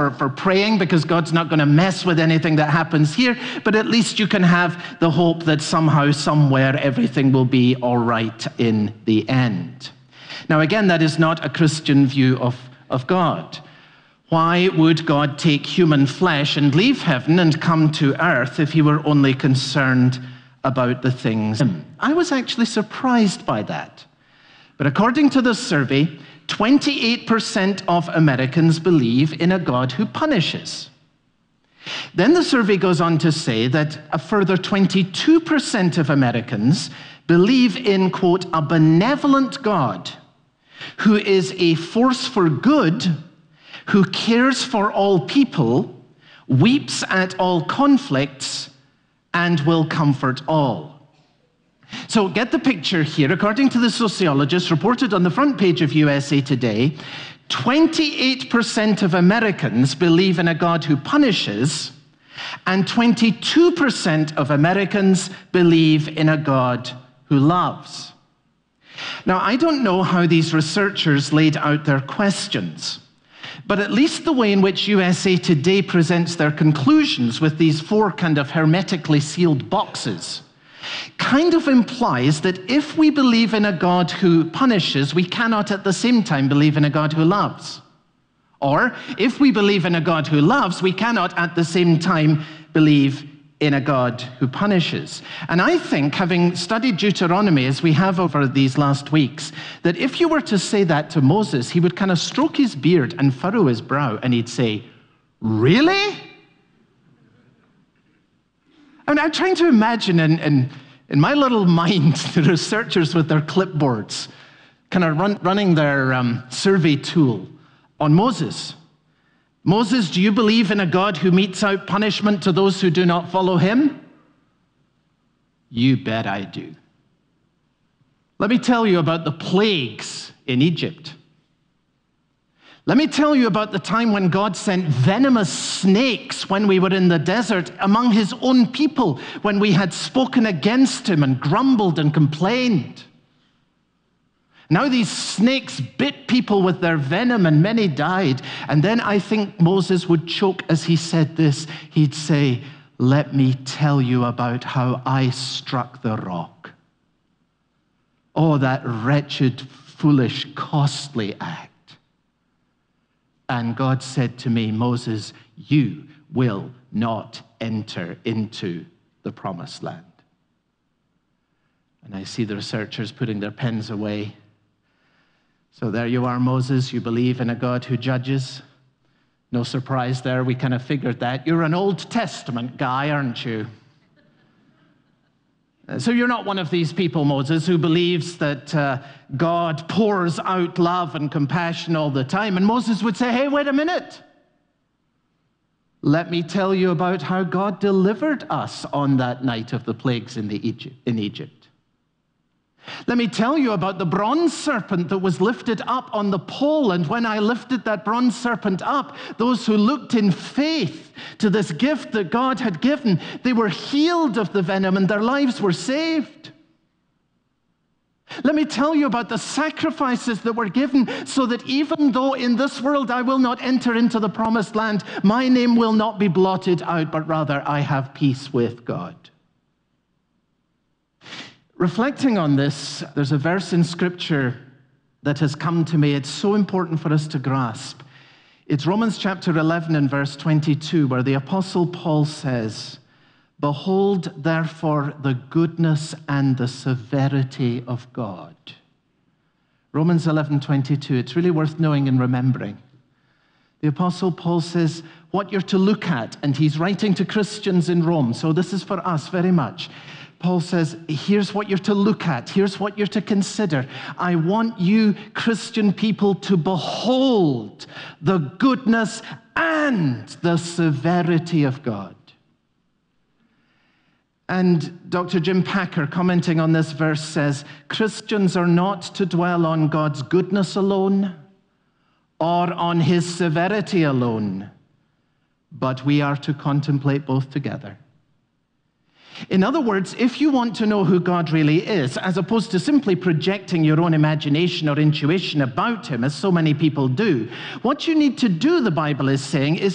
for praying, because God's not going to mess with anything that happens here, but at least you can have the hope that somehow, somewhere, everything will be all right in the end. Now, again, that is not a Christian view of God. Why would God take human flesh and leave heaven and come to earth if he were only concerned about the things? I was actually surprised by that. But according to this survey, 28% of Americans believe in a God who punishes. Then the survey goes on to say that a further 22% of Americans believe in, quote, a benevolent God who is a force for good, who cares for all people, weeps at all conflicts, and will comfort all. So get the picture here. According to the sociologist reported on the front page of USA Today, 28% of Americans believe in a God who punishes, and 22% of Americans believe in a God who loves. Now, I don't know how these researchers laid out their questions, but at least the way in which USA Today presents their conclusions with these 4 kind of hermetically sealed boxes kind of implies that if we believe in a God who punishes, we cannot at the same time believe in a God who loves. Or if we believe in a God who loves, we cannot at the same time believe in a God who punishes. And I think, having studied Deuteronomy as we have over these last weeks, that if you were to say that to Moses, he would kind of stroke his beard and furrow his brow, and he'd say, "Really?" And I'm trying to imagine in my little mind the researchers with their clipboards kind of running their survey tool on Moses. Moses, do you believe in a God who metes out punishment to those who do not follow him? You bet I do. Let me tell you about the plagues in Egypt. Let me tell you about the time when God sent venomous snakes when we were in the desert among his own people, when we had spoken against him and grumbled and complained. Now these snakes bit people with their venom and many died. And then I think Moses would choke as he said this. He'd say, "Let me tell you about how I struck the rock. Oh, that wretched, foolish, costly act. And God said to me, Moses, you will not enter into the promised land." And I see the researchers putting their pens away. So there you are, Moses. You believe in a God who judges. No surprise there. We kind of figured that. You're an Old Testament guy, aren't you? So you're not one of these people, Moses, who believes that God pours out love and compassion all the time. And Moses would say, "Hey, wait a minute. Let me tell you about how God delivered us on that night of the plagues in Egypt. Let me tell you about the bronze serpent that was lifted up on the pole. And when I lifted that bronze serpent up, those who looked in faith to this gift that God had given, they were healed of the venom and their lives were saved. Let me tell you about the sacrifices that were given so that even though in this world I will not enter into the promised land, my name will not be blotted out, but rather I have peace with God." Reflecting on this, there's a verse in Scripture that has come to me. It's so important for us to grasp. It's Romans chapter 11 and verse 22, where the Apostle Paul says, "Behold, therefore, the goodness and the severity of God." Romans 11:22. It's really worth knowing and remembering. The Apostle Paul says what you're to look at, and he's writing to Christians in Rome, so this is for us very much. Paul says, here's what you're to look at. Here's what you're to consider. I want you, Christian people, to behold the goodness and the severity of God. And Dr. Jim Packer, commenting on this verse, says, Christians are not to dwell on God's goodness alone or on his severity alone, but we are to contemplate both together. In other words, if you want to know who God really is, as opposed to simply projecting your own imagination or intuition about him, as so many people do, what you need to do, the Bible is saying, is